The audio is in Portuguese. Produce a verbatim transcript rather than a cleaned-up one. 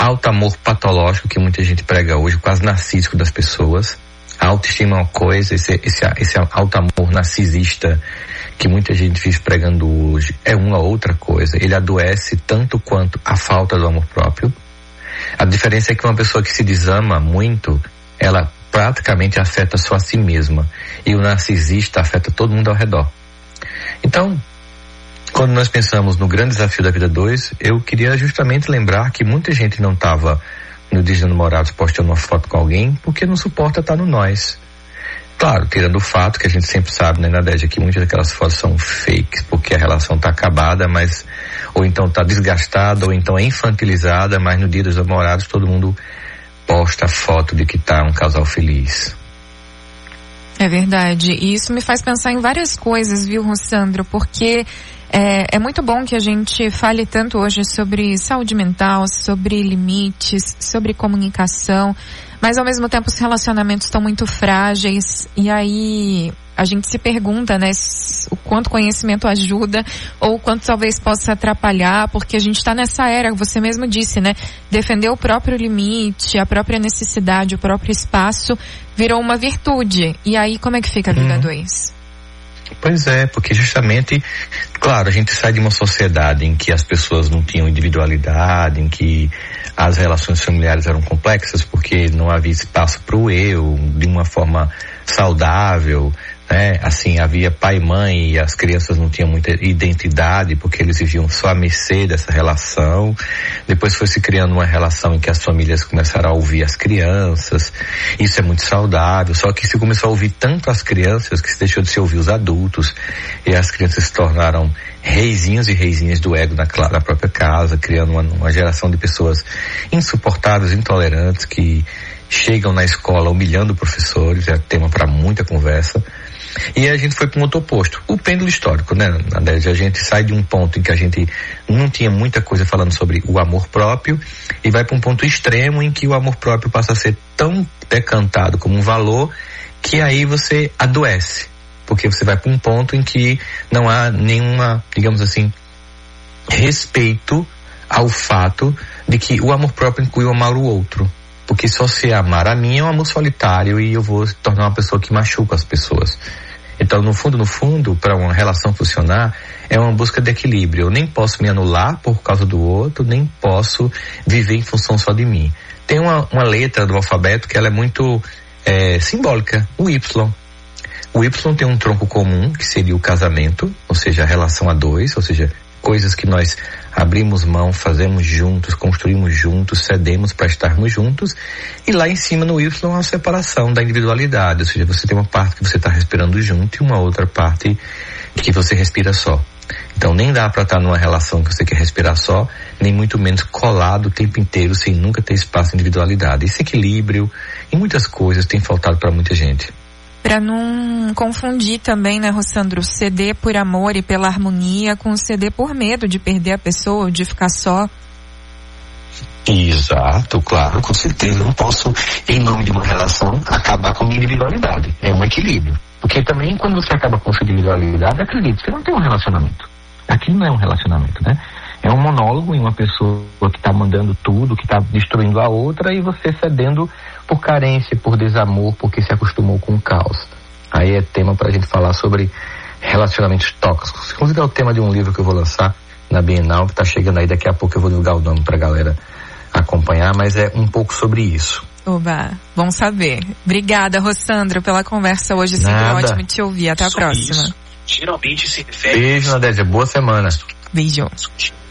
alto amor patológico que muita gente prega hoje, quase narcísico das pessoas. A autoestima é uma coisa, esse, esse, esse alto amor narcisista que muita gente vive pregando hoje é uma outra coisa. Ele adoece tanto quanto a falta do amor próprio. A diferença é que uma pessoa que se desama muito, ela praticamente afeta só a si mesma. E o narcisista afeta todo mundo ao redor. Então, quando nós pensamos no grande desafio da vida dois, eu queria justamente lembrar que muita gente não estava no Dia dos Namorados postando uma foto com alguém porque não suporta estar no nós. Claro, tirando o fato que a gente sempre sabe, né, Nadégia, que muitas daquelas fotos são fakes, porque a relação está acabada, mas ou então está desgastada, ou então é infantilizada, mas no Dia dos Namorados todo mundo posta a foto de que está um casal feliz. É verdade, e isso me faz pensar em várias coisas, viu, Rossandro, porque é, é muito bom que a gente fale tanto hoje sobre saúde mental, sobre limites, sobre comunicação, mas ao mesmo tempo os relacionamentos estão muito frágeis, e aí a gente se pergunta, né, o quanto conhecimento ajuda ou o quanto talvez possa atrapalhar, porque a gente está nessa era, você mesmo disse, né, defender o próprio limite, a própria necessidade, o próprio espaço virou uma virtude. E aí como é que fica a vida dois? Pois é, porque justamente, claro, a gente sai de uma sociedade em que as pessoas não tinham individualidade, em que as relações familiares eram complexas porque não havia espaço para o eu de uma forma saudável, né? Assim, havia pai e mãe e as crianças não tinham muita identidade porque eles viviam só à mercê dessa relação. Depois foi se criando uma relação em que as famílias começaram a ouvir as crianças. Isso é muito saudável, só que se começou a ouvir tanto as crianças que se deixou de se ouvir os adultos, e as crianças se tornaram reizinhos e reizinhas do ego na, na própria casa, criando uma, uma geração de pessoas insuportáveis, intolerantes, que chegam na escola humilhando professores. É tema para muita conversa. E a gente foi para um outro oposto, o pêndulo histórico, né, Nadégia? A gente sai de um ponto em que a gente não tinha muita coisa falando sobre o amor próprio e vai para um ponto extremo em que o amor próprio passa a ser tão decantado como um valor que aí você adoece, porque você vai para um ponto em que não há nenhuma, digamos assim, respeito ao fato de que o amor próprio inclui o amar o outro. Porque só se amar a mim é um amor solitário e eu vou se tornar uma pessoa que machuca as pessoas. Então, no fundo, no fundo, para uma relação funcionar, é uma busca de equilíbrio. Eu nem posso me anular por causa do outro, nem posso viver em função só de mim. Tem uma, uma letra do alfabeto que ela é muito é, simbólica, o Y. O Y tem um tronco comum, que seria o casamento, ou seja, a relação a dois, ou seja, coisas que nós abrimos mão, fazemos juntos, construímos juntos, cedemos para estarmos juntos. E lá em cima no Y a separação da individualidade, ou seja, você tem uma parte que você está respirando junto e uma outra parte que você respira só. Então nem dá para estar numa relação que você quer respirar só, nem muito menos colado o tempo inteiro sem nunca ter espaço de individualidade. Esse equilíbrio em muitas coisas tem faltado para muita gente. Para não confundir também, né, Rossandro, ceder por amor e pela harmonia com ceder por medo de perder a pessoa ou de ficar só. Exato, claro, com certeza. Eu não posso, em nome de uma relação, acabar com a minha individualidade. É um equilíbrio. Porque também, quando você acaba com a sua individualidade, acredite, você não tem um relacionamento. Aquilo não é um relacionamento, né? É um monólogo em uma pessoa que está mandando tudo, que está destruindo a outra, e você cedendo por carência, por desamor, porque se acostumou com o caos. Aí é tema para a gente falar sobre relacionamentos tóxicos. Inclusive é o tema de um livro que eu vou lançar na Bienal, que está chegando aí, daqui a pouco eu vou divulgar o nome para a galera acompanhar, mas é um pouco sobre isso. Oba, bom saber. Obrigada, Rossandro, pela conversa hoje. Sempre ótimo te ouvir. Até a próxima. Isso. Geralmente se refere... Beijo, Nadégia. Boa semana. Beijo.